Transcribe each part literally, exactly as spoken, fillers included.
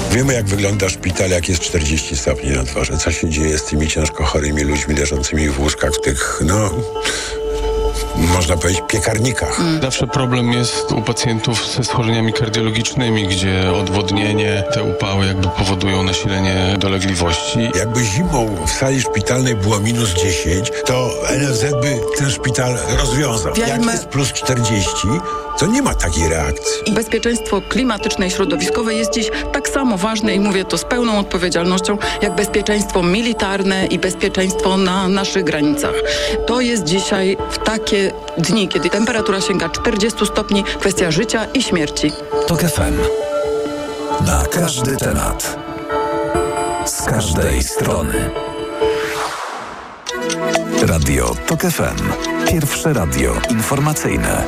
Wiemy, jak wygląda szpital, jak jest czterdzieści stopni na dworze. Co się dzieje z tymi ciężko chorymi ludźmi leżącymi w łóżkach, w tych, no... można powiedzieć, piekarnikach. Zawsze problem jest u pacjentów ze schorzeniami kardiologicznymi, gdzie odwodnienie, te upały jakby powodują nasilenie dolegliwości. Jakby zimą w sali szpitalnej było minus dziesięć, to N F Z by ten szpital rozwiązał. Jak jest plus czterdzieści, to nie ma takiej reakcji. I bezpieczeństwo klimatyczne i środowiskowe jest dziś tak samo ważne i mówię to z pełną odpowiedzialnością, jak bezpieczeństwo militarne i bezpieczeństwo na naszych granicach. To jest dzisiaj w takie dni, kiedy temperatura sięga czterdzieści stopni, kwestia życia i śmierci. TOK F M. Na każdy temat. Z każdej strony. Radio TOK F M. Pierwsze radio informacyjne.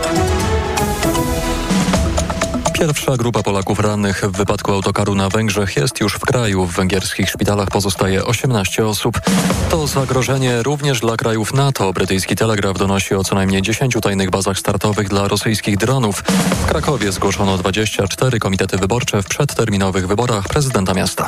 Pierwsza grupa Polaków rannych w wypadku autokaru na Węgrzech jest już w kraju. W węgierskich szpitalach pozostaje osiemnaście osób. To zagrożenie również dla krajów NATO. Brytyjski Telegraf donosi o co najmniej dziesięciu tajnych bazach startowych dla rosyjskich dronów. W Krakowie zgłoszono dwadzieścia cztery komitety wyborcze w przedterminowych wyborach prezydenta miasta.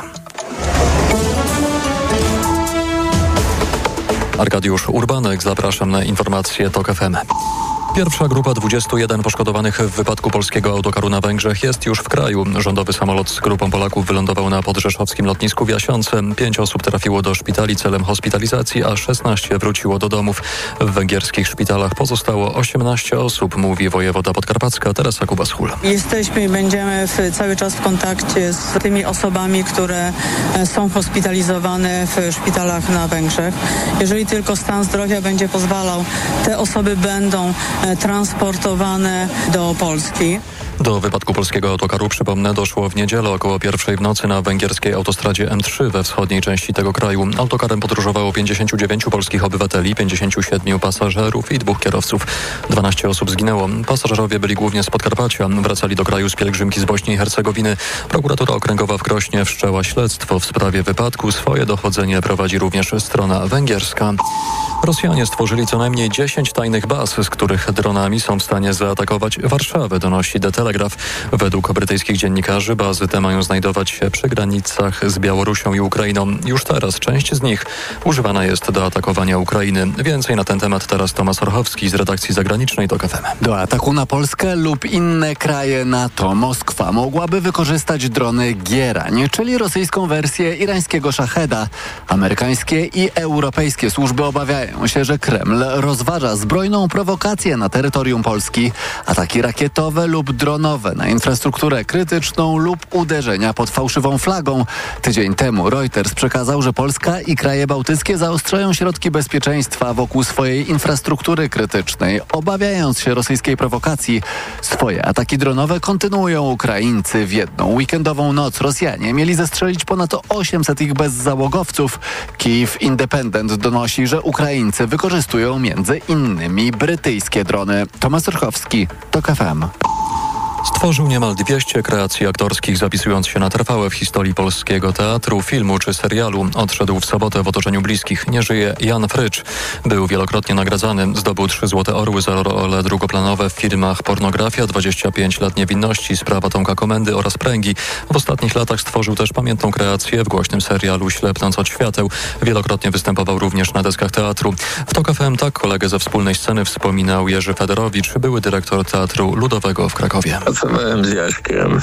Arkadiusz Urbanek, zapraszam na informacje TOK F M. Pierwsza grupa dwudziestu jeden poszkodowanych w wypadku polskiego autokaru na Węgrzech jest już w kraju. Rządowy samolot z grupą Polaków wylądował na podrzeszowskim lotnisku w Jasionce. Pięć osób trafiło do szpitali celem hospitalizacji, a szesnaście wróciło do domów. W węgierskich szpitalach pozostało osiemnaście osób, mówi wojewoda podkarpacka Teresa Kuba-Schul. Jesteśmy i będziemy w, cały czas w kontakcie z tymi osobami, które są hospitalizowane w szpitalach na Węgrzech. Jeżeli tylko stan zdrowia będzie pozwalał, te osoby będą transportowane do Polski. Do wypadku polskiego autokaru, przypomnę, doszło w niedzielę około pierwszej w nocy na węgierskiej autostradzie M trzy we wschodniej części tego kraju. Autokarem podróżowało pięćdziesięciu dziewięciu polskich obywateli, pięćdziesięciu siedmiu pasażerów i dwóch kierowców. dwanaście osób zginęło. Pasażerowie byli głównie z Podkarpacia. Wracali do kraju z pielgrzymki z Bośni i Hercegowiny. Prokuratura okręgowa w Krośnie wszczęła śledztwo w sprawie wypadku. Swoje dochodzenie prowadzi również strona węgierska. Rosjanie stworzyli co najmniej dziesięć tajnych baz, z których dronami są w stanie zaatakować Warszawę, donosi The Telegraph. Według brytyjskich dziennikarzy bazy te mają znajdować się przy granicach z Białorusią i Ukrainą. Już teraz część z nich używana jest do atakowania Ukrainy. Więcej na ten temat teraz Tomasz Orchowski z redakcji zagranicznej TOK F M. Do ataku na Polskę lub inne kraje NATO Moskwa mogłaby wykorzystać drony Gierań, czyli rosyjską wersję irańskiego Szacheda. Amerykańskie i europejskie służby obawiają się, że Kreml rozważa zbrojną prowokację na terytorium Polski, ataki rakietowe lub dronowe na infrastrukturę krytyczną lub uderzenia pod fałszywą flagą. Tydzień temu Reuters przekazał, że Polska i kraje bałtyckie zaostrzają środki bezpieczeństwa wokół swojej infrastruktury krytycznej, obawiając się rosyjskiej prowokacji. Swoje ataki dronowe kontynuują Ukraińcy. W jedną weekendową noc Rosjanie mieli zestrzelić ponad osiemset ich bezzałogowców. Kijów Independent donosi, że Ukraińcy wykorzystują między innymi brytyjskie drony. Tomasz Orchowski, TOK F M. Stworzył niemal dwieście kreacji aktorskich, zapisując się na trwałe w historii polskiego teatru, filmu czy serialu. Odszedł w sobotę w otoczeniu bliskich. Nie żyje Jan Frycz. Był wielokrotnie nagradzany. Zdobył trzy Złote Orły za role drugoplanowe w filmach Pornografia, dwadzieścia pięć lat niewinności, Sprawa Tomka Komendy oraz Pręgi. W ostatnich latach stworzył też pamiętną kreację w głośnym serialu Ślepnąc od świateł. Wielokrotnie występował również na deskach teatru. W TOK F M tak kolegę ze wspólnej sceny wspominał Jerzy Federowicz, były dyrektor Teatru Ludowego w Krakowie. Pracowałem z Jaśkiem.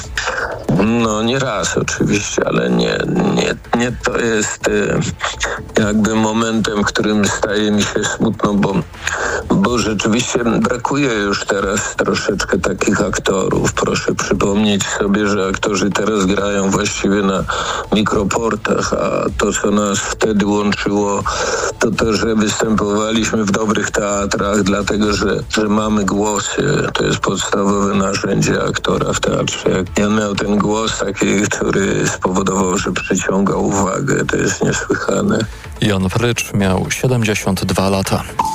No nie raz oczywiście, ale nie, nie, nie to jest e, jakby momentem, w którym staje mi się smutno, bo, bo rzeczywiście brakuje już teraz troszeczkę takich aktorów. Proszę przypomnieć sobie, że aktorzy teraz grają właściwie na mikroportach, a to, co nas wtedy łączyło, to to, że występowaliśmy w dobrych teatrach, dlatego, że, że mamy głosy. To jest podstawowe narzędzie aktora w teatrze. Jak Jan miał ten głos taki, który spowodował, że przyciągał uwagę. To jest niesłychane. Jan Frycz miał siedemdziesiąt dwa lata.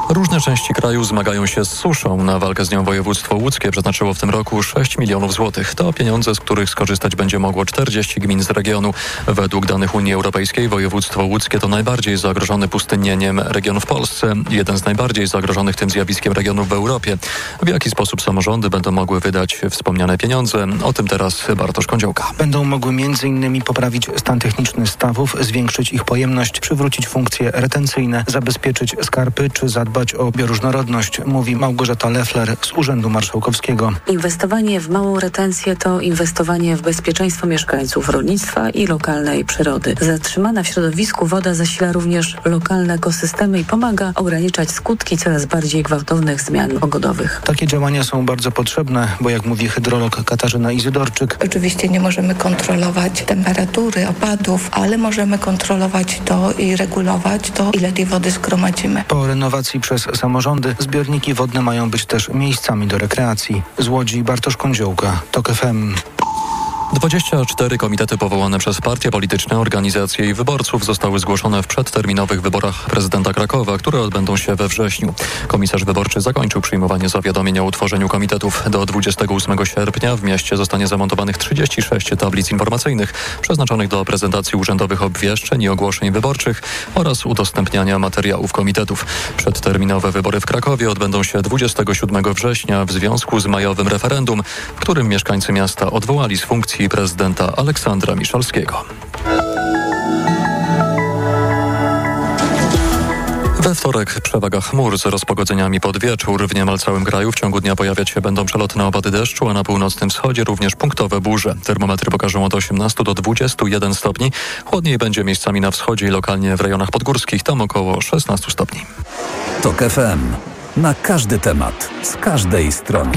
Różne części kraju zmagają się z suszą. Na walkę z nią województwo łódzkie przeznaczyło w tym roku sześć milionów złotych. To pieniądze, z których skorzystać będzie mogło czterdzieści gmin z regionu. Według danych Unii Europejskiej województwo łódzkie to najbardziej zagrożony pustynnieniem region w Polsce. Jeden z najbardziej zagrożonych tym zjawiskiem regionów w Europie. W jaki sposób samorządy będą mogły wydać wspomniane pieniądze? O tym teraz Bartosz Kądziołka. Będą mogły między innymi poprawić stan techniczny stawów, zwiększyć ich pojemność, przywrócić funkcje retencyjne, zabezpieczyć skarpy czy zadbać o bioróżnorodność, mówi Małgorzata Leffler z Urzędu Marszałkowskiego. Inwestowanie w małą retencję to inwestowanie w bezpieczeństwo mieszkańców, rolnictwa i lokalnej przyrody. Zatrzymana w środowisku woda zasila również lokalne ekosystemy i pomaga ograniczać skutki coraz bardziej gwałtownych zmian pogodowych. Takie działania są bardzo potrzebne, bo jak mówi hydrolog Katarzyna Izydorczyk, oczywiście nie możemy kontrolować temperatury, opadów, ale możemy kontrolować to i regulować to, ile tej wody zgromadzimy. Po renowacji przez samorządy zbiorniki wodne mają być też miejscami do rekreacji. Z Łodzi Bartosz Kądziołka, TOK F M. dwadzieścia cztery komitety powołane przez partie polityczne, organizacje i wyborców zostały zgłoszone w przedterminowych wyborach prezydenta Krakowa, które odbędą się we wrześniu. Komisarz wyborczy zakończył przyjmowanie zawiadomień o utworzeniu komitetów. Do dwudziestego ósmego sierpnia w mieście zostanie zamontowanych trzydzieści sześć tablic informacyjnych przeznaczonych do prezentacji urzędowych obwieszczeń i ogłoszeń wyborczych oraz udostępniania materiałów komitetów. Przedterminowe wybory w Krakowie odbędą się dwudziestego siódmego września w związku z majowym referendum, w którym mieszkańcy miasta odwołali z funkcji prezydenta Aleksandra Miszalskiego. We wtorek przewaga chmur z rozpogodzeniami pod wieczór. W niemal całym kraju w ciągu dnia pojawiać się będą przelotne opady deszczu, a na północnym wschodzie również punktowe burze. Termometry pokażą od osiemnastu do dwudziestu jeden stopni. Chłodniej będzie miejscami na wschodzie i lokalnie w rejonach podgórskich, tam około szesnastu stopni. TOK F M. Na każdy temat, z każdej strony.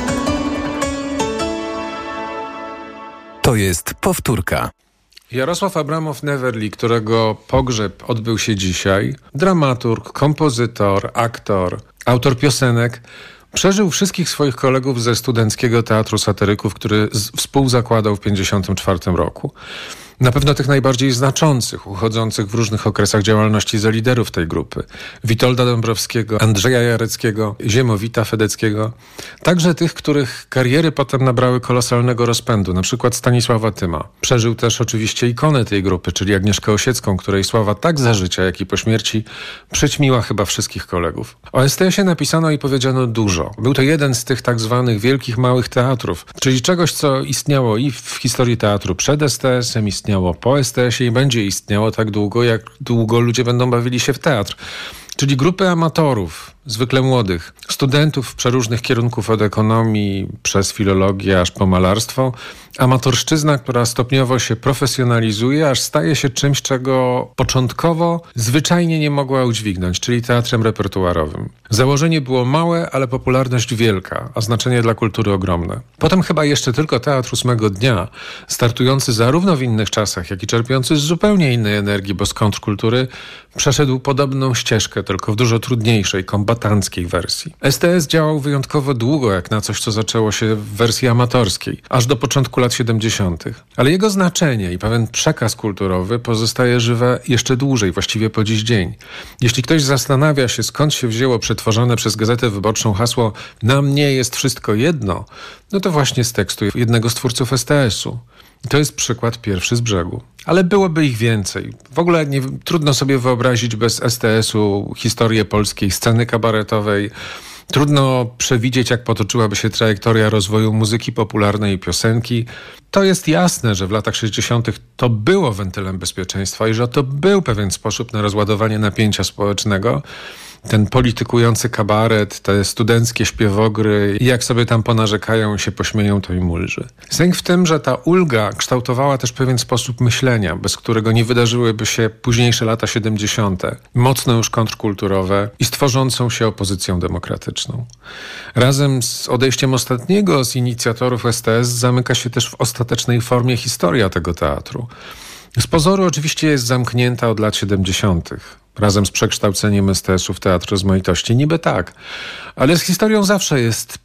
To jest powtórka. Jarosław Abramow-Neverly, którego pogrzeb odbył się dzisiaj, dramaturg, kompozytor, aktor, autor piosenek, przeżył wszystkich swoich kolegów ze Studenckiego Teatru Satyryków, który z- współzakładał w pięćdziesiątym czwartym roku. Na pewno tych najbardziej znaczących, uchodzących w różnych okresach działalności za liderów tej grupy. Witolda Dąbrowskiego, Andrzeja Jareckiego, Ziemowita Fedeckiego. Także tych, których kariery potem nabrały kolosalnego rozpędu, na przykład Stanisława Tyma. Przeżył też oczywiście ikonę tej grupy, czyli Agnieszkę Osiecką, której sława tak za życia, jak i po śmierci przyćmiła chyba wszystkich kolegów. O S T S ie napisano i powiedziano dużo. Był to jeden z tych tak zwanych wielkich, małych teatrów, czyli czegoś, co istniało i w historii teatru przed S T S em, istniało po S T S ie i będzie istniało tak długo, jak długo ludzie będą bawili się w teatr. Czyli grupy amatorów, zwykle młodych, studentów w przeróżnych kierunków od ekonomii przez filologię aż po malarstwo. Amatorszczyzna, która stopniowo się profesjonalizuje, aż staje się czymś, czego początkowo zwyczajnie nie mogła udźwignąć, czyli teatrem repertuarowym. Założenie było małe, ale popularność wielka, a znaczenie dla kultury ogromne. Potem chyba jeszcze tylko Teatr Ósmego Dnia, startujący zarówno w innych czasach, jak i czerpiący z zupełnie innej energii, bo z kontrkultury, przeszedł podobną ścieżkę, tylko w dużo trudniejszej, kombatanckiej wersji. S T S działał wyjątkowo długo, jak na coś, co zaczęło się w wersji amatorskiej, aż do początku lat siedemdziesiątych. Ale jego znaczenie i pewien przekaz kulturowy pozostaje żywe jeszcze dłużej, właściwie po dziś dzień. Jeśli ktoś zastanawia się, skąd się wzięło przetworzone przez Gazetę Wyborczą hasło „Na mnie jest wszystko jedno”, no to właśnie z tekstu jednego z twórców S T S u. To jest przykład pierwszy z brzegu. Ale byłoby ich więcej. W ogóle nie, trudno sobie wyobrazić bez S T S u historię polskiej sceny kabaretowej. Trudno przewidzieć, jak potoczyłaby się trajektoria rozwoju muzyki popularnej i piosenki. To jest jasne, że w latach sześćdziesiątych to było wentylem bezpieczeństwa i że to był pewien sposób na rozładowanie napięcia społecznego. Ten politykujący kabaret, te studenckie śpiewogry i jak sobie tam ponarzekają, się pośmieją, to im ulży. Sęk w tym, że ta ulga kształtowała też pewien sposób myślenia, bez którego nie wydarzyłyby się późniejsze lata siedemdziesiąte, mocno już kontrkulturowe i z tworzącą się opozycją demokratyczną. Razem z odejściem ostatniego z inicjatorów S T S zamyka się też w ostatecznej formie historia tego teatru. Z pozoru oczywiście jest zamknięta od lat siedemdziesiątych. Razem z przekształceniem S T S u w Teatr Rozmaitości. Niby tak, ale z historią zawsze jest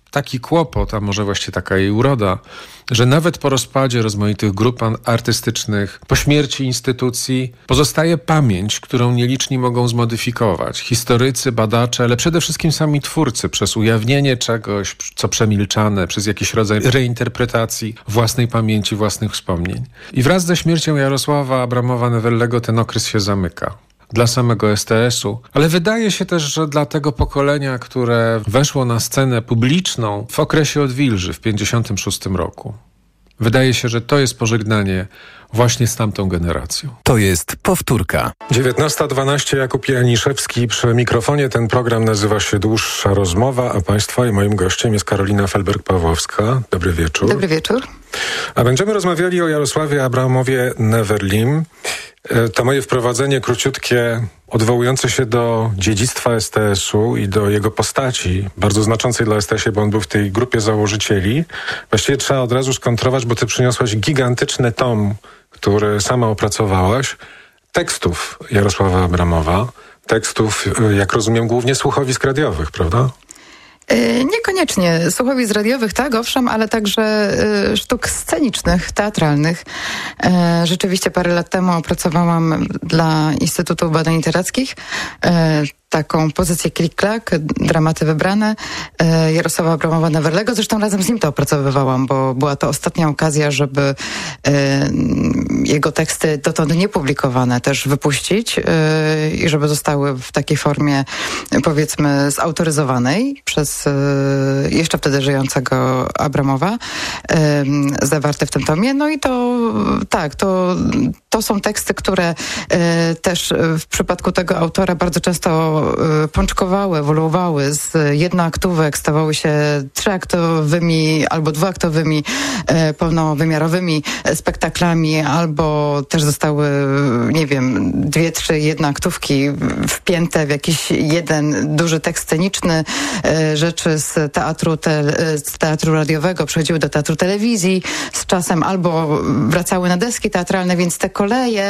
taki kłopot, a może właśnie taka jej uroda, że nawet po rozpadzie rozmaitych grup artystycznych, po śmierci instytucji, pozostaje pamięć, którą nieliczni mogą zmodyfikować. Historycy, badacze, ale przede wszystkim sami twórcy przez ujawnienie czegoś, co przemilczane, przez jakiś rodzaj reinterpretacji własnej pamięci, własnych wspomnień. I wraz ze śmiercią Jarosława Abramowa-Newellego ten okres się zamyka. Dla samego es te esu, ale wydaje się też, że dla tego pokolenia, które weszło na scenę publiczną w okresie odwilży w pięćdziesiątym szóstym roku. Wydaje się, że to jest pożegnanie właśnie z tamtą generacją. To jest powtórka. dziewiętnasta dwanaście, Jakub Janiszewski przy mikrofonie. Ten program nazywa się Dłuższa Rozmowa, a Państwa i moim gościem jest Karolina Felberg-Pawłowska. Dobry wieczór. Dobry wieczór. A będziemy rozmawiali o Jarosławie Abramowie Neverlim. To moje wprowadzenie króciutkie, odwołujące się do dziedzictwa es te esu i do jego postaci, bardzo znaczącej dla es te esu, bo on był w tej grupie założycieli. Właściwie trzeba od razu skontrować, bo ty przyniosłaś gigantyczny tom, który sama opracowałaś, tekstów Jarosława Abramowa, tekstów, jak rozumiem, głównie słuchowisk radiowych, prawda? Niekoniecznie. Słuchowisk radiowych, tak, owszem, ale także y, sztuk scenicznych, teatralnych. E, rzeczywiście parę lat temu opracowałam dla Instytutu Badań Literackich e, taką pozycję klik-klak, dramaty wybrane e, Jarosława Abramowa-Newellego. Zresztą razem z nim to opracowywałam, bo była to ostatnia okazja, żeby e, jego teksty dotąd niepublikowane też wypuścić e, i żeby zostały w takiej formie, powiedzmy, zautoryzowanej przez e, jeszcze wtedy żyjącego Abramowa, e, zawarte w tym tomie. No i to tak, to, to są teksty, które e, też w przypadku tego autora bardzo często pączkowały, ewoluowały z jednoaktówek, stawały się trzyaktowymi albo dwuaktowymi, e, pełnowymiarowymi spektaklami, albo też zostały, nie wiem, dwie, trzy jednoaktówki wpięte w jakiś jeden duży tekst sceniczny. E, rzeczy z teatru, te, z teatru radiowego przechodziły do teatru telewizji z czasem, albo wracały na deski teatralne, więc te koleje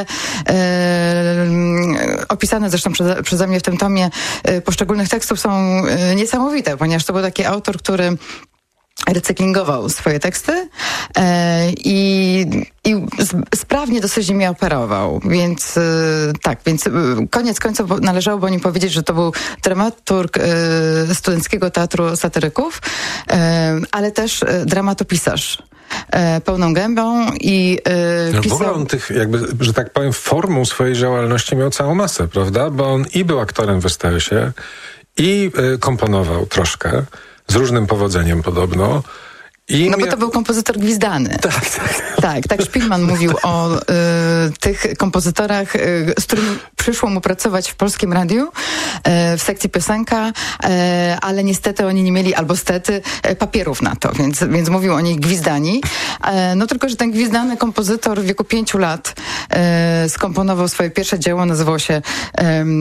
e, opisane zresztą przeze, przeze mnie w tym tomie poszczególnych tekstów są niesamowite, ponieważ to był taki autor, który recyklingował swoje teksty e, i, i sprawnie dosyć nimi operował, więc e, tak, więc e, koniec końców należałoby o nim powiedzieć, że to był dramaturg e, Studenckiego Teatru Satyryków, e, ale też e, dramatopisarz. E, pełną gębą i e, no pisał... w ogóle on tych, jakby, że tak powiem, formą swojej działalności miał całą masę, prawda? Bo on i był aktorem w es te esie, i e, komponował troszkę, z różnym powodzeniem podobno. I no mia... bo to był kompozytor gwizdany. Tak, tak. Tak, tak Szpilman mówił o y, tych kompozytorach, y, z którymi przyszło mu pracować w Polskim Radiu, y, w sekcji piosenka, y, ale niestety oni nie mieli, albo stety, y, papierów na to, więc, więc mówił o nich gwizdani. Y, no tylko, że ten gwizdany kompozytor w wieku pięciu lat y, skomponował swoje pierwsze dzieło, nazywało się y,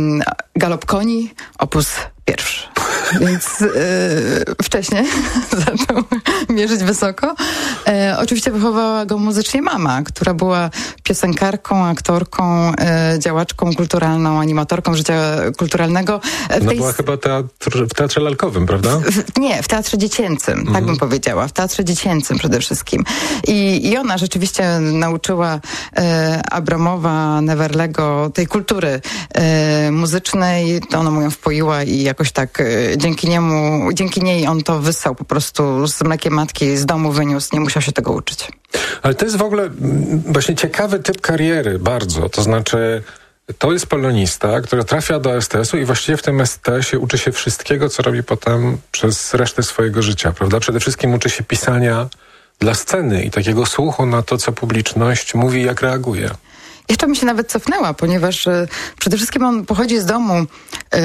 Galop koni, opus pierwszy. Więc e, wcześniej zaczął mierzyć wysoko. E, oczywiście wychowała go muzycznie mama, która była piosenkarką, aktorką, e, działaczką kulturalną, animatorką życia kulturalnego. W Ona tej... była chyba teatr, w teatrze lalkowym, prawda? W, nie, w teatrze dziecięcym, mhm. tak bym powiedziała. W teatrze dziecięcym przede wszystkim. I, i ona rzeczywiście nauczyła e, Abramowa, Newellego tej kultury e, muzycznej. To ona mu ją wpoiła i jakoś tak e, dzięki niemu, dzięki niej on to wyssał po prostu z mlekiem matki, z domu wyniósł, nie musiał się tego uczyć. Ale to jest w ogóle właśnie ciekawy typ kariery, bardzo. To znaczy, to jest polonista, który trafia do es te esu i właściwie w tym es te esie uczy się wszystkiego, co robi potem przez resztę swojego życia, prawda? Przede wszystkim uczy się pisania dla sceny i takiego słuchu na to, co publiczność mówi i jak reaguje. Jeszcze bym się nawet cofnęła, ponieważ y, przede wszystkim on pochodzi z domu y,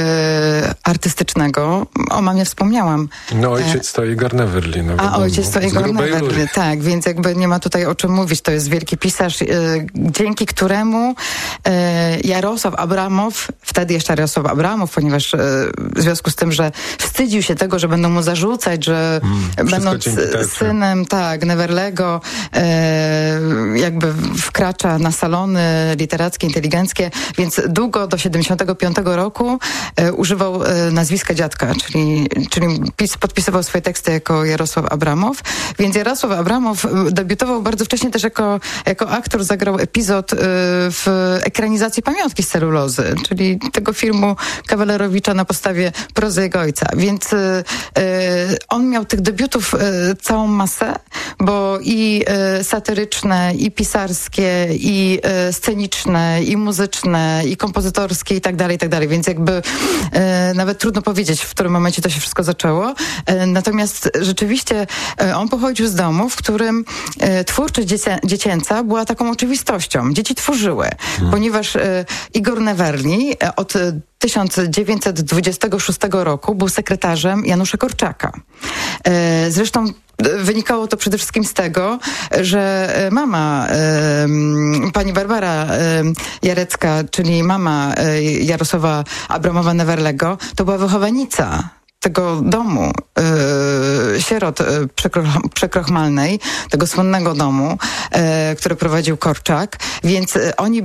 artystycznego. O mamie wspomniałam. No ojciec to Igor Neverli. No, A ojciec to Igor Neverli, tak, więc jakby nie ma tutaj o czym mówić. To jest wielki pisarz, y, dzięki któremu y, Jarosław Abramow, wtedy jeszcze Jarosław Abramow, ponieważ y, w związku z tym, że wstydził się tego, że będą mu zarzucać, że hmm, będąc synem, tak, Neverlego, y, jakby wkracza na salony e, literackie, inteligenckie, więc długo do siedemdziesiątego piątego roku e, używał e, nazwiska dziadka, czyli, czyli pis, podpisywał swoje teksty jako Jarosław Abramow, więc Jarosław Abramow debiutował bardzo wcześnie też jako, jako aktor, zagrał epizod e, w ekranizacji Pamiątki z celulozy, czyli tego filmu Kawalerowicza na podstawie prozy jego ojca, więc e, on miał tych debiutów e, całą masę, bo i e, satyryczne, i pisarskie, i e, sceniczne, i muzyczne, i kompozytorskie i tak dalej, i tak dalej, więc jakby e, nawet trudno powiedzieć, w którym momencie to się wszystko zaczęło. E, natomiast rzeczywiście e, on pochodził z domu, w którym e, twórczość dziecię, dziecięca była taką oczywistością. Dzieci tworzyły, hmm. ponieważ e, Igor Neverli e, od tysiąc dziewięćset dwudziestego szóstego roku był sekretarzem Janusza Korczaka. E, zresztą wynikało to przede wszystkim z tego, że mama, e, pani Barbara e, Jarecka, czyli mama e, Jarosława Abramowa-Neverlego, to była wychowanica tego domu e, sierot e, przekro- przekrochmalnej, tego słynnego domu, e, który prowadził Korczak, więc e, oni...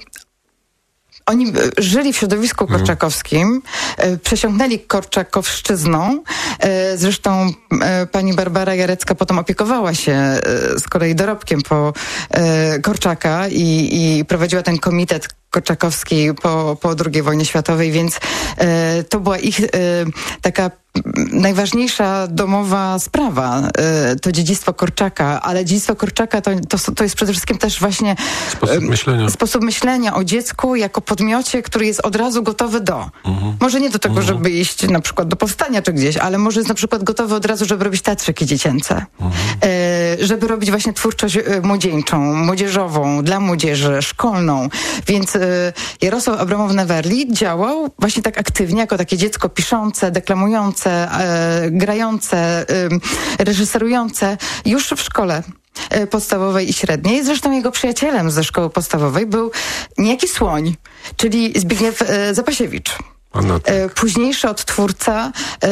Oni żyli w środowisku korczakowskim, e, przesiąknęli korczakowszczyzną. E, zresztą e, pani Barbara Jarecka potem opiekowała się e, z kolei dorobkiem po e, Korczaka i, i prowadziła ten komitet korczakowski po, po drugiej wojnie światowej, więc e, to była ich e, taka najważniejsza domowa sprawa, y, to dziedzictwo Korczaka, ale dziedzictwo Korczaka to, to, to jest przede wszystkim też właśnie sposób myślenia. sposób myślenia o dziecku jako podmiocie, który jest od razu gotowy do. Mhm. Może nie do tego, mhm. żeby iść na przykład do powstania czy gdzieś, ale może jest na przykład gotowy od razu, żeby robić teatrzyki dziecięce. Mhm. Y, żeby robić właśnie twórczość młodzieńczą, młodzieżową, dla młodzieży, szkolną. Więc y, Jarosław Abramow-Neverli działał właśnie tak aktywnie, jako takie dziecko piszące, deklamujące, E, grające, e, reżyserujące już w szkole e, podstawowej i średniej. Zresztą jego przyjacielem ze szkoły podstawowej był niejaki Słoń, czyli Zbigniew e, Zapasiewicz. No tak. e, późniejszy odtwórca, e,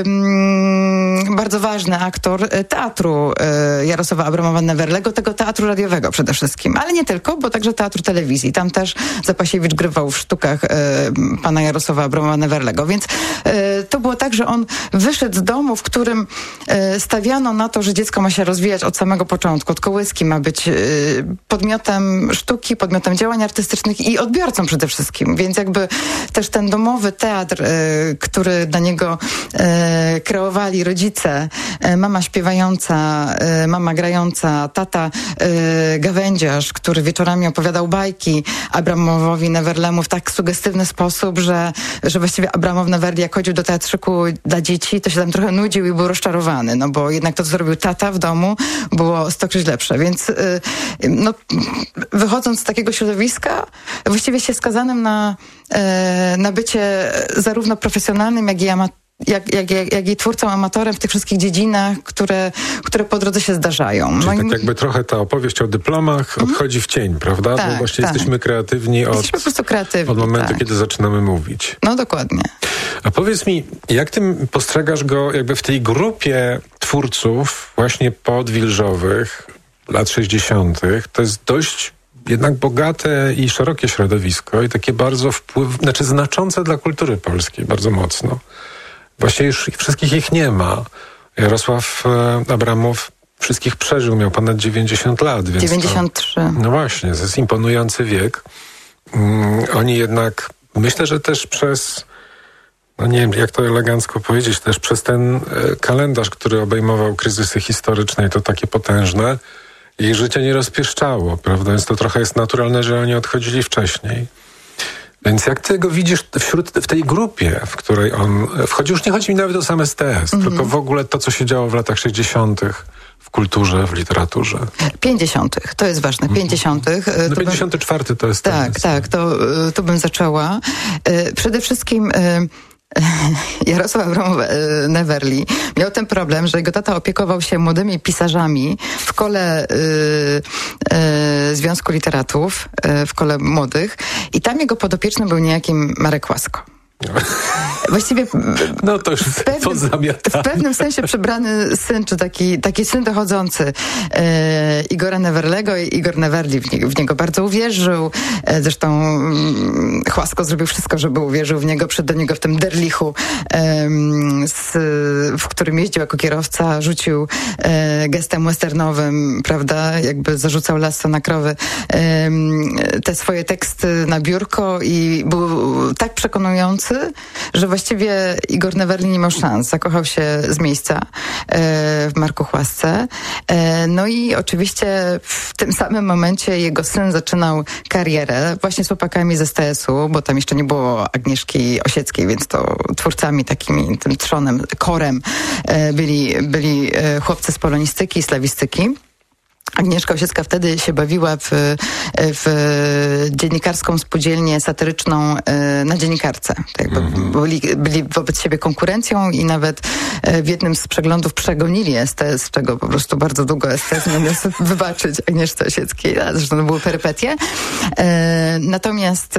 m, bardzo ważny aktor teatru e, Jarosława Abramowa-Neverlego, tego teatru radiowego przede wszystkim, ale nie tylko, bo także teatru telewizji. Tam też Zapasiewicz grywał w sztukach e, pana Jarosława Abramowa-Neverlego, więc e, to było tak, że on wyszedł z domu, w którym e, stawiano na to, że dziecko ma się rozwijać od samego początku, od kołyski, ma być e, podmiotem sztuki, podmiotem działań artystycznych i odbiorcą przede wszystkim, więc jakby też ten domowy teatr, y, który dla niego y, kreowali rodzice, y, mama śpiewająca, y, mama grająca, tata y, gawędziarz, który wieczorami opowiadał bajki Abramowowi Neverlemu w tak sugestywny sposób, że, że właściwie Abramow-Neverli, jak chodził do teatrzyku dla dzieci, to się tam trochę nudził i był rozczarowany, no bo jednak to, co zrobił tata w domu, było stokroć lepsze, więc y, no, wychodząc z takiego środowiska, właściwie się skazanym na, y, na bycie zarówno profesjonalnym, jak i amatorem, Jak, jak, jak, jak i twórcą, amatorem w tych wszystkich dziedzinach, które, które po drodze się zdarzają. Czyli Moim... tak jakby trochę ta opowieść o dyplomach mhm. odchodzi w cień, prawda? Tak, Bo właśnie tak. jesteśmy kreatywni od, jesteśmy po prostu kreatywni, od momentu, tak. kiedy zaczynamy mówić. No dokładnie. A powiedz mi, jak ty postrzegasz go jakby w tej grupie twórców właśnie podwilżowych lat sześćdziesiątych? To jest dość jednak bogate i szerokie środowisko i takie bardzo wpływ, znaczy znaczące dla kultury polskiej, bardzo mocno. Właściwie już wszystkich ich nie ma. Jarosław e, Abramow wszystkich przeżył, miał ponad dziewięćdziesiąt lat. Więc dziewięćdziesiąt trzy. To, no właśnie, to jest imponujący wiek. Um, oni jednak, myślę, że też przez, no nie wiem, jak to elegancko powiedzieć, też przez ten e, kalendarz, który obejmował kryzysy historyczne i to takie potężne, ich życie nie rozpieszczało, prawda? Więc to trochę jest naturalne, że oni odchodzili wcześniej. Więc jak ty go widzisz wśród, w tej grupie, w której on wchodzi, już nie chodzi mi nawet o sam S T S, mm-hmm. tylko w ogóle to, co się działo w latach sześćdziesiątych w kulturze, w literaturze. pięćdziesiątych, to jest ważne, pięćdziesiątych. No to pięćdziesiąty czwarty bym, to jest... Tak, ten, tak, to, to bym zaczęła. Przede wszystkim... Jarosław Abramow-Neverli miał ten problem, że jego tata opiekował się młodymi pisarzami w kole y, y, Związku Literatów, y, w kole młodych i tam jego podopieczny był niejakim Marek Łasko. właściwie no to już w pewnym, w pewnym sensie przebrany syn, czy taki, taki syn dochodzący e, Igora Neverlego. Igor Neverli w, nie, w niego bardzo uwierzył. E, zresztą mm, Chłasko zrobił wszystko, żeby uwierzył w niego. Przyszedł do niego w tym Derlichu, e, z, w którym jeździł jako kierowca, rzucił e, gestem westernowym, prawda, jakby zarzucał lasso na krowy, e, te swoje teksty na biurko i był tak przekonujący, że właściwie Igor Neverli nie miał szans. Zakochał się z miejsca e, w Marku Chłasce. E, no i oczywiście w tym samym momencie jego syn zaczynał karierę właśnie z chłopakami z S T S u, bo tam jeszcze nie było Agnieszki Osieckiej, więc to twórcami takimi, tym trzonem, korem e, byli, byli e, chłopcy z polonistyki i slawistyki. Agnieszka Osiecka wtedy się bawiła w, w dziennikarską spółdzielnię satyryczną na Dziennikarce. Tak jakby mm-hmm. byli, byli wobec siebie konkurencją i nawet w jednym z przeglądów przegonili S T S, z czego po prostu bardzo długo S T S miał wybaczyć Agnieszce Osieckiej. Zresztą to były perypetie. Natomiast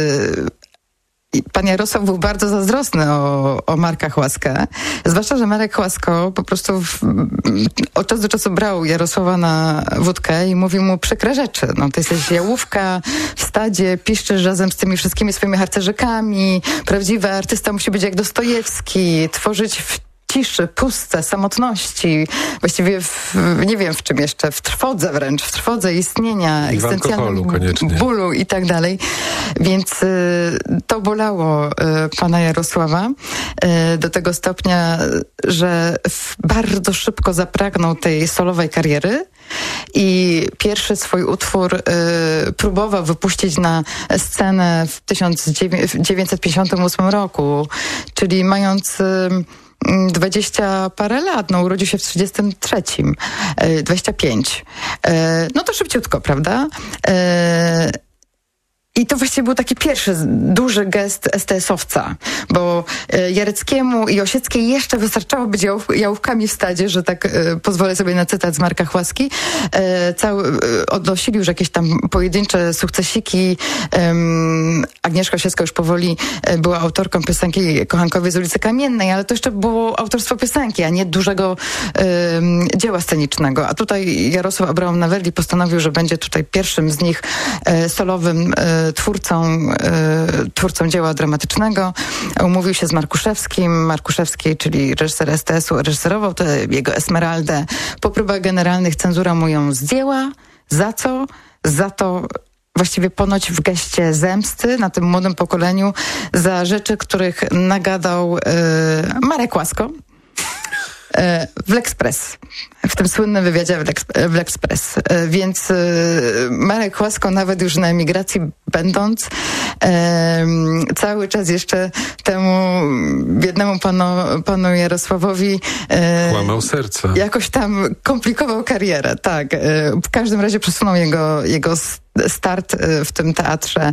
pan Jarosław był bardzo zazdrosny o, o Marka Chłaskę. Zwłaszcza, że Marek Chłasko po prostu w, od czasu do czasu brał Jarosława na wódkę i mówił mu przykre rzeczy. No, to jesteś jałówka w stadzie, piszczysz razem z tymi wszystkimi swoimi harcerzykami. Prawdziwy artysta musi być jak Dostojewski, tworzyć w ciszy, puste, samotności, właściwie w, nie wiem w czym jeszcze, w trwodze wręcz, w trwodze istnienia, egzystencjalnym bólu i tak dalej. Więc y, to bolało y, pana Jarosława y, do tego stopnia, że w, bardzo szybko zapragnął tej solowej kariery i pierwszy swój utwór y, próbował wypuścić na scenę w tysiąc dziewięćset pięćdziesiątym ósmym roku, czyli mając y, dwadzieścia parę lat, no urodził się w trzydziestym trzecim, dwadzieścia pięć. No to szybciutko, prawda? I to właściwie był taki pierwszy duży gest S T S-owca, bo Jareckiemu i Osieckiej jeszcze wystarczało być jałówkami w stadzie, że tak pozwolę sobie na cytat z Marka Chłaski. Cały, odnosili już jakieś tam pojedyncze sukcesiki. Agnieszka Osiecka już powoli była autorką piosenki Kochankowie z ulicy Kamiennej, ale to jeszcze było autorstwo piosenki, a nie dużego um, dzieła scenicznego. A tutaj Jarosław Abraham Neverli postanowił, że będzie tutaj pierwszym z nich e, solowym e, twórcą, e, twórcą dzieła dramatycznego. Umówił się z Markuszewskim. Markuszewski, czyli reżyser S T S u, reżyserował tę jego Esmeraldę. Po próbach generalnych cenzura mu ją zdjęła. Za co? Za to właściwie ponoć w geście zemsty na tym młodym pokoleniu za rzeczy, których nagadał e, Marek Łasko w L'Express, w tym słynnym wywiadzie w L'Express. Więc Marek Łasko nawet już na emigracji będąc, cały czas jeszcze temu biednemu panu, panu Jarosławowi łamał serce. Jakoś tam komplikował karierę, tak. W każdym razie przesunął jego, jego start w tym teatrze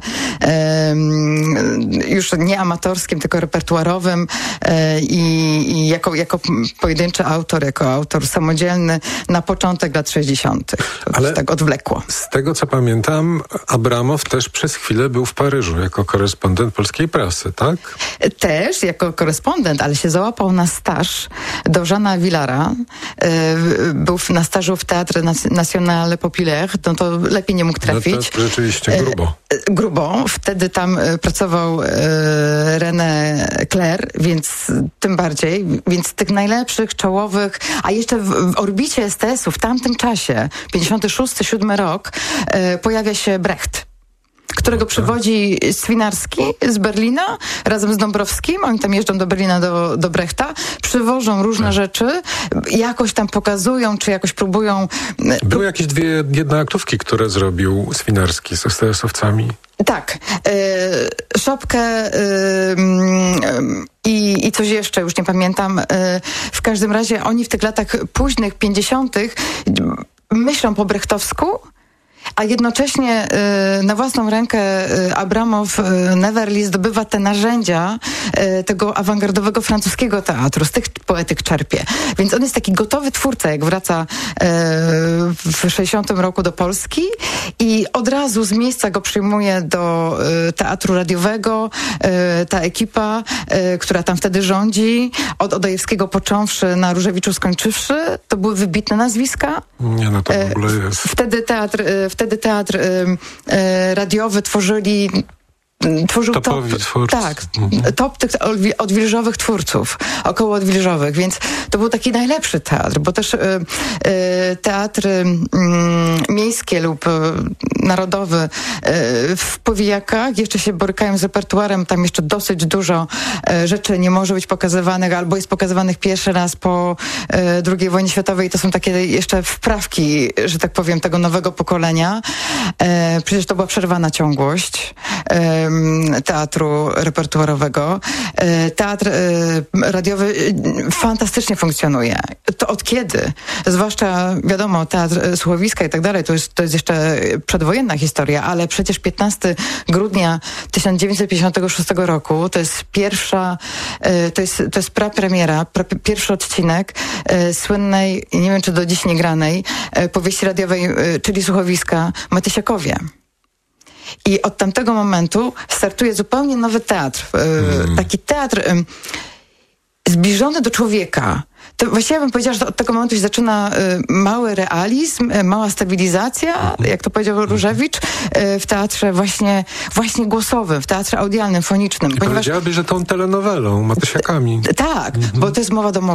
już nie amatorskim, tylko repertuarowym i, i jako, jako pojedynczy autor, jako autor samodzielny na początek lat sześćdziesiątych. To ale tak odwlekło. Z tego, co pamiętam, Abramow też przez chwilę był w Paryżu jako korespondent polskiej prasy, tak? Też jako korespondent, ale się załapał na staż do Jeana Villara. Był na stażu w Teatrze National Populaire, no to lepiej nie mógł trafić. No to rzeczywiście grubo. E, grubo. Wtedy tam e, pracował e, René Clair, więc tym bardziej. Więc tych najlepszych, czołowych, a jeszcze w, w orbicie S T S u w tamtym czasie, pięćdziesiąty szósty, siódmy rok, e, pojawia się Brecht, którego przywodzi Swinarski z Berlina razem z Dąbrowskim. Oni tam jeżdżą do Berlina, do, do Brechta, przywożą różne rzeczy, jakoś tam pokazują, czy jakoś próbują... Były jakieś dwie jednoaktówki, które zrobił Swinarski z S T S-owcami. Tak. Yy, Szopkę yy, i, i coś jeszcze, już nie pamiętam. Yy, w każdym razie oni w tych latach późnych, pięćdziesiątych myślą po brechtowsku, A jednocześnie y, na własną rękę y, Abramow, y, Neverly zdobywa te narzędzia y, tego awangardowego francuskiego teatru, z tych poetyk czerpie. Więc on jest taki gotowy twórca, jak wraca y, w sześćdziesiątym roku do Polski i od razu z miejsca go przyjmuje do y, teatru radiowego. Y, ta ekipa, y, która tam wtedy rządzi, od Odojewskiego począwszy na Różewiczu skończywszy, to były wybitne nazwiska. Nie, no to w ogóle jest. Wtedy teatr, wtedy teatr y, y, radiowy tworzyli Tworzył Topowi top, twórcy. tak, top tych odwilżowych twórców, około odwilżowych, więc to był taki najlepszy teatr, bo też y, y, teatry y, miejskie lub y, narodowe y, w Powijakach jeszcze się borykają z repertuarem, tam jeszcze dosyć dużo y, rzeczy nie może być pokazywanych, albo jest pokazywanych pierwszy raz po y, drugiej wojnie światowej. To są takie jeszcze wprawki, że tak powiem, tego nowego pokolenia. Y, przecież to była przerwana ciągłość y, teatru repertuarowego. Teatr radiowy fantastycznie funkcjonuje. To od kiedy? Zwłaszcza, wiadomo, teatr słuchowiska i tak dalej, to jest, to jest jeszcze przedwojenna historia, ale przecież piętnastego grudnia tysiąc dziewięćset pięćdziesiątego szóstego roku to jest pierwsza, to jest, to jest prapremiera, pra, pierwszy odcinek słynnej, nie wiem czy do dziś nie granej, powieści radiowej, czyli słuchowiska Matysiakowie. I od tamtego momentu startuje zupełnie nowy teatr. Mm. Taki teatr um, zbliżony do człowieka. To właściwie bym powiedziała, że od tego momentu się zaczyna y, mały realizm, y, mała stabilizacja, jak to powiedział Różewicz, y, w teatrze właśnie, właśnie głosowym, w teatrze audialnym, fonicznym. I ponieważ powiedziałaby, że tą telenowelą, Matysiakami. Tak, mm-hmm. bo to jest mowa domowa.